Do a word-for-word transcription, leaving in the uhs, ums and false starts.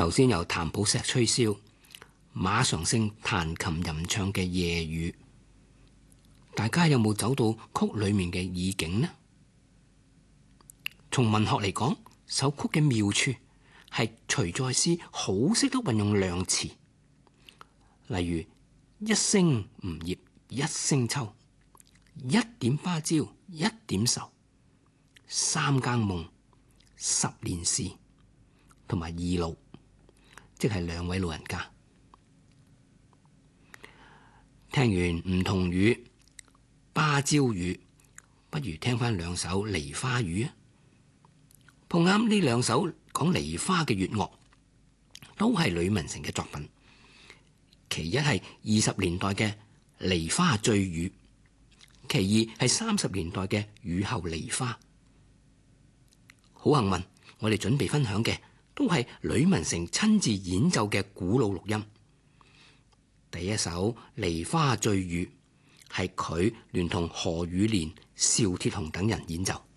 頭先由譚寶石吹簫，馬常勝彈琴吟唱嘅夜雨，大家有冇走到曲裏面嘅意境呢？從文學嚟講，首曲嘅妙處係徐再思好識得運用量詞，例如一聲梧葉一聲秋，一點芭蕉一點愁，三更夢十年事，同埋二老，即係兩位老人家。聽完梧桐雨、芭蕉雨，不如聽翻兩首梨花雨啊！碰啱呢兩首講梨花嘅粵樂，都係呂文成嘅作品。其一係二十年代嘅梨花醉雨，其二係三十年代嘅雨後梨花。好幸運，我哋準備分享嘅都係呂文成親自演奏嘅古老錄音。第一首《梨花醉雨》係佢聯同何宇蓮、邵鐵雄等人演奏。